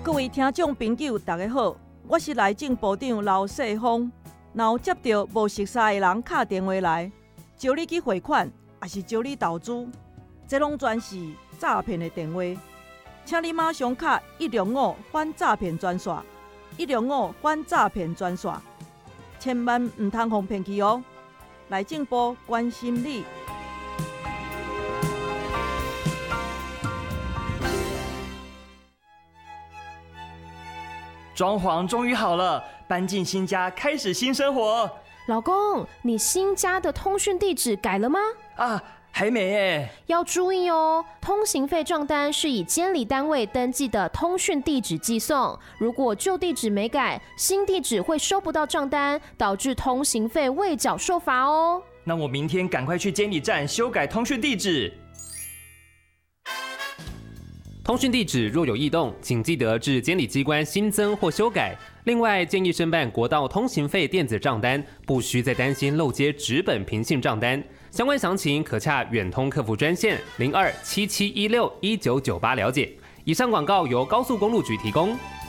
各位听众朋友，大家好，我是内政部长刘世峰。若有接到无熟悉的人打电话来，招你去汇款，还是招你投资，这拢全是诈骗的电话。请你马上打105反诈骗专线，105反诈骗专线，千万唔通互骗去哦。内政部关心你。 装潢终于好了，搬进新家，开始新生活。 老公，你新家的通讯地址改了吗？ 还没耶。 要注意哦，通行费账单是以监理单位登记的通讯地址寄送，如果旧地址没改，新地址会收不到账单，导致通行费未缴受罚哦。 那我明天赶快去监理站修改通讯地址。 通讯地址若有异动，请记得至监理机关新增或修改。另外，建议申办国道通行费电子账单，不需再担心漏接纸本平信账单。相关详情可洽远通客服专线0277161998了解。以上广告由高速公路局提供。